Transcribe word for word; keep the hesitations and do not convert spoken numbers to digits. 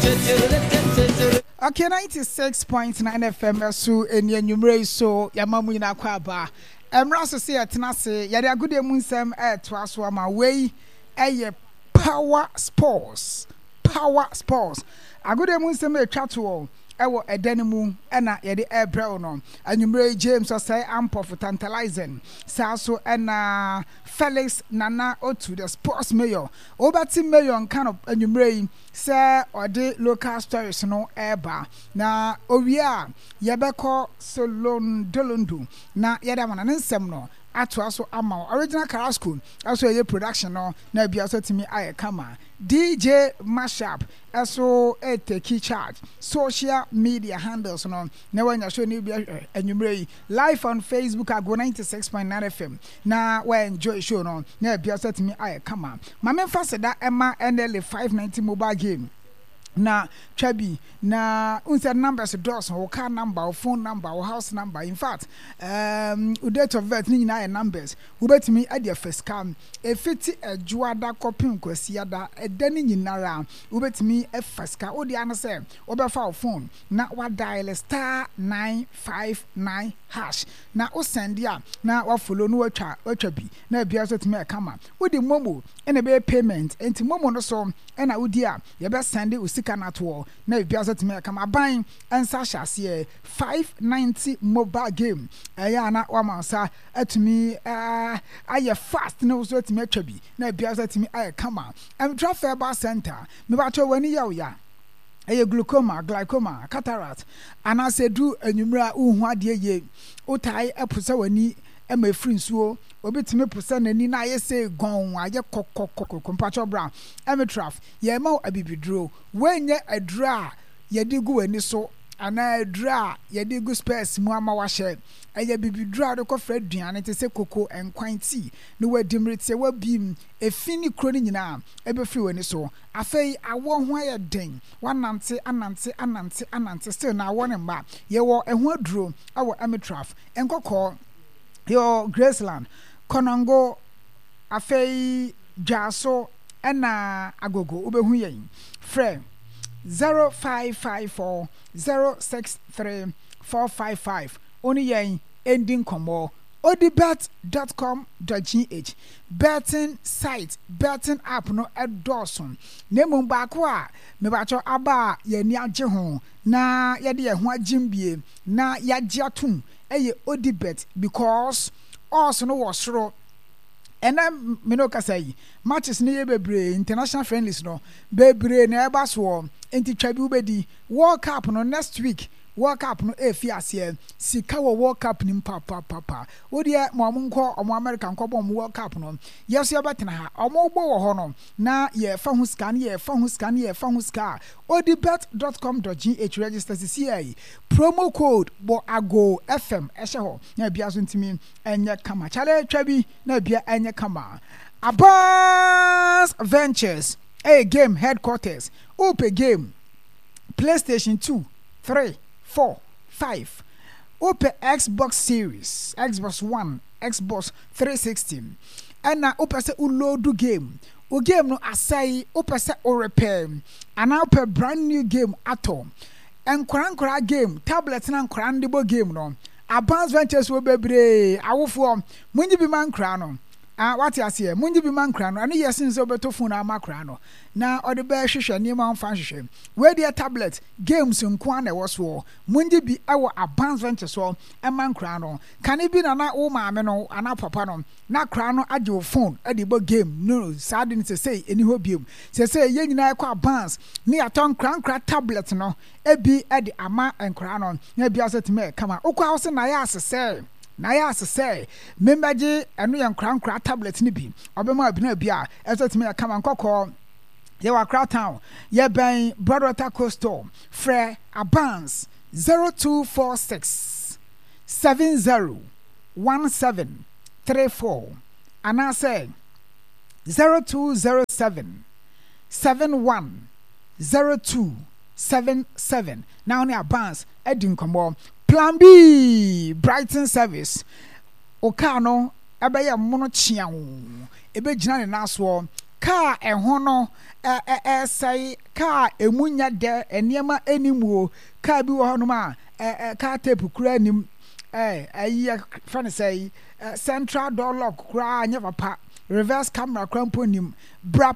Okay, ninety-six point nine F M so eni enwumre so yamamu nyina kwa aba. Emra so se etenase yade agode mu nsem e to aso ama wei eye power sports. Power sports. Agode mu nsem e twa to ewo edane mu ena yede ebrel no. Anwumre James say ampo for tantalizing. Sa so ena Felix Nana Otu the sports mayor. Obati mayor kind of anwumre say or the local stories no eba na owia yebeko Solon Dolundu na yeda mana nsem no ato aso ama original Carrasco aso ye production no na bia so timi aye kama D J Mashup aso e take charge social media handles no na wanya show ni bia anwumre live on Facebook ago ninety-six point nine F M na we enjoy show no na bia so timi aye kama mame faseda ema N L A five ninety mobile game na Chabi na unsa numbers doors or car number or phone number or house number. In fact um date of birth ni na numbers ubetimi ade first cam e fiti ejuada copy kwasiada edani nyinara ubetimi e first cam odi an say obefa phone na wa dial star nine five nine hash na o send ya na wa follow no watwa watwa bi na bia so timi e kama odi momo ene be payment enti momo no so ena odi a ye be send usika na to na bia so timi e kama ban ensa hyase five ninety mobile game eya na wa mansa atumi eh aye fast na so timi atwa bi na bia so timi aye kama em traffic bar center me ba to wani ya ya eye glaucoma glaucoma cataract ana se du anwumra uhu ade ye utai epusa wani ema free nsuo obetime pusa nani na aye se gon aye kokokoko compacho bra emetraf ye ma abibidro wenye adura ye digu wani so ana adura ye digu space mu ama wahye eye bibidro ade ko fra duane te se koko enkwan ti ne wadimrete wa bim efini kro ni nyina ebe free wani so afei awo ho aye den wanante anante anante anante still na awo ne mba ye wo eho aduro awo emetraf enkoko yo Graceland Konongo afei Jaso ena agogo ubehu yen frɛ zero five five four zero six three four five five oni yen ending komo odibet dot com dot g h betting site betting app no edoson nemu baako a me bacho aba ye ni agye ho na ye de ye ho agimbie na ya gye atum eye odibet because also no wasoro ena me no kasai matches ne ye bebre international friendlies no bebre na eba so enti twabi ubedi World Cup no next week World Cup no e fi ase sika wo World Cup ni papa papa odi e mo nko omo America nko bom World Cup no yeso ye betena ha omo gbo wo ho no na ye fa hu scan ye fa hu scan ye fa hu scan odibet dot com dot g h register C I promo code bo ago fm e hye ho na bia so ntimi enye kama chale twabi na bia enye kama Abans Ventures a game headquarters open game PlayStation two three four, five. Open Xbox Series, Xbox One, Xbox three sixty. And now open se uload game. O game no asai open se o repair. And now open brand new game atom. And kran kran game tablet na kran debo game no. Abans Ventures wo bebre awofo munyi bi man kran no. Ah what you say munyi bi man kran no. Ani yesin se obeto phone ama kran no. Na ode be hwehwe ni ma mfa hwehwe we dia tablet games nko na wo so munji bi ewo Abans Ventures so e man kra no kan bi na na wo maame no ana papa no na kra no age wo phone e de bo game no sad ni se say eni ho biem se say ye nyina ekọ Abans ni aton kra kra tablet no e bi e de ama enkra no na bia so teme kama okwa house na ya asese na ya asese membaje eno ye nkra nkra tablet ni bi obema abina bia e so teme kama nkokọ ye wa Accra town ye ben Broadwater Coastal Fre Abans zero two four six seven zero one seven three four and I say zero two zero seven seven one zero two seven seven now ni Abans edin komo plan B Brighton service okano ebe ye mono chiawo ebe gina ne naso car ɛho no ɛsɛe car emu nya dɛ nneɛma anim o car bi wɔ hɔnom a car tape kura anim ɛyi fa ne sɛ central door lock kura anya papa reverse camera kura mpo nim bra